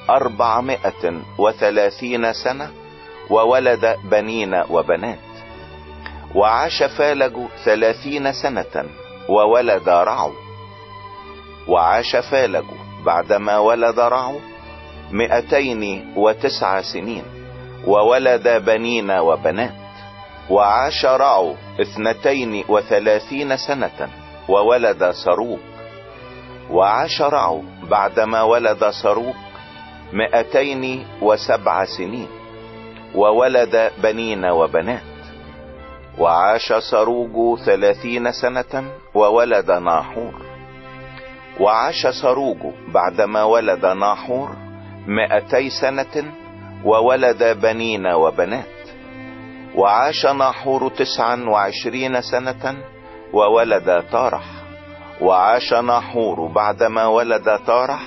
430 سنة وولد بنين وبنات. وعاش فالج 30 سنة وولد رعو. وعاش فالج بعدما ولد رعو 209 سنين وولد بنين وبنات. وعاش رعو 32 سنة وولد سروج. وعاش رعو بعدما ولد سروج 207 سنين وولد بنين وبنات. وعاش سروج 30 سنة وولد ناحور. وعاش سروج بعدما ولد ناحور 200 سنة وولد بنين وبنات. وعاش ناحور 29 سنة وولد تارح. وعاش ناحور بعدما ولد تارح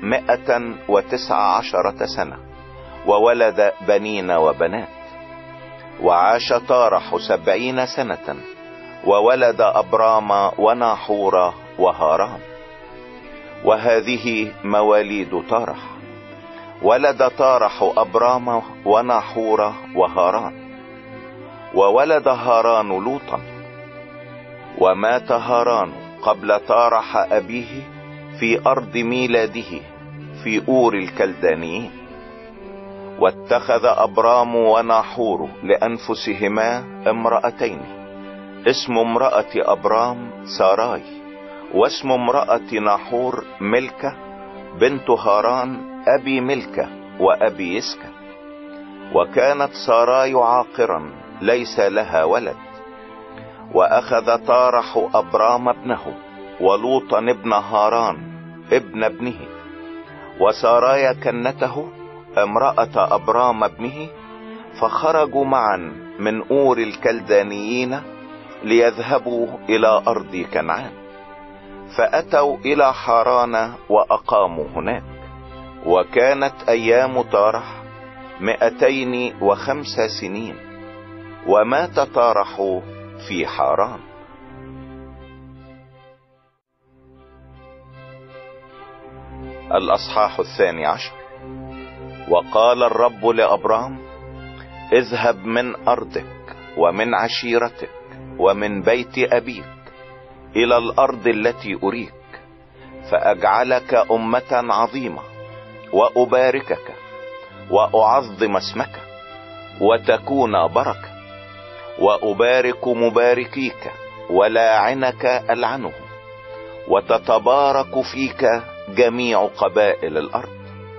119 سنة وولد بنين وبنات. وعاش تارح 70 سنة وولد أبرام وناحور وهاران. وهذه مواليد تارح. ولد تارح أبرام وناحور وهاران. وولد هاران لوطا. ومات هاران قبل تارح أبيه في أرض ميلاده في أور الكلدانيين. واتخذ أبرام وناحور لأنفسهما امرأتين، اسم امرأة أبرام ساراي، واسم امرأة ناحور ملكة بنت هاران أبي ملكة وأبي يسكا. وكانت ساراي عاقرا ليس لها ولد. وأخذ تارح أبرام ابنه ولوطا ابن هاران ابن ابنه وساراي كنته امرأة أبرام ابنه، فخرجوا معا من أور الكلدانيين ليذهبوا إلى أرض كنعان. فأتوا إلى حران وأقاموا هناك. وكانت أيام تارح 205 سنين ومات تارح في حران. الأصحاح 12. وقال الرب لأبرام: اذهب من أرضك ومن عشيرتك ومن بيت أبيك إلى الأرض التي أريك، فأجعلك أمة عظيمة وأباركك وأعظم اسمك وتكون بركة، وأبارك مباركيك ولاعنك ألعنه، وتتبارك فيك جميع قبائل الأرض.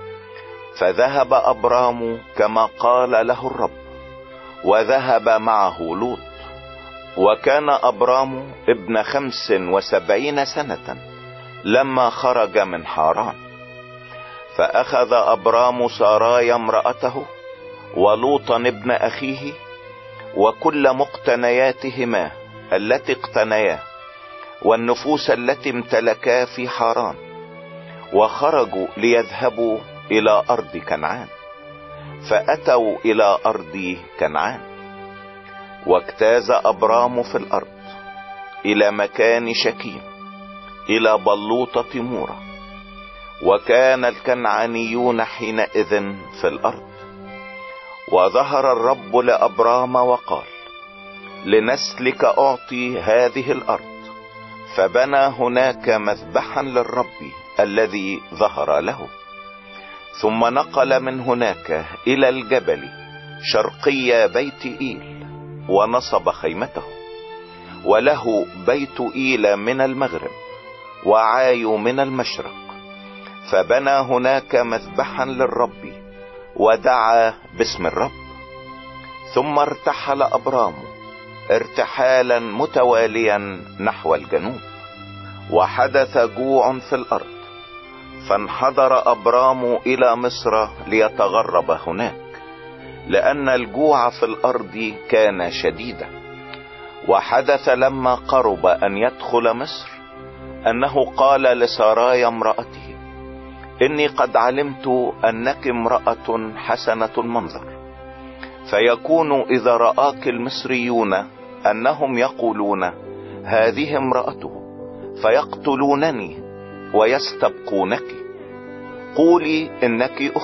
فذهب أبرام كما قال له الرب، وذهب معه لوط. وكان أبرام ابن 75 سنة لما خرج من حران. فأخذ أبرام ساراي امرأته ولوطا ابن أخيه وكل مقتنياتهما التي اقتنيا والنفوس التي امتلكا في حران، وخرجوا ليذهبوا إلى أرض كنعان. فأتوا إلى أرض كنعان. واجتاز أبرام في الأرض إلى مكان شكيم إلى بلوطة مورة. وكان الكنعانيون حينئذ في الأرض. وظهر الرب لأبرام وقال: لنسلك أعطي هذه الأرض. فبنى هناك مذبحا للرب الذي ظهر له. ثم نقل من هناك إلى الجبل شرقي بيت إيل ونصب خيمته. وله بيت إيل من المغرب وعاي من المشرق. فبنى هناك مذبحا للرب ودعا باسم الرب. ثم ارتحل أبرام ارتحالا متواليا نحو الجنوب. وحدث جوع في الأرض، فانحدر أبرام إلى مصر ليتغرب هناك، لأن الجوع في الأرض كان شديدا. وحدث لما قرب أن يدخل مصر أنه قال لساراي امرأته: إني قد علمت أنك امرأة حسنة المنظر، فيكون إذا رآك المصريون أنهم يقولون هذه امرأته فيقتلونني ويستبقونك. قولي إنك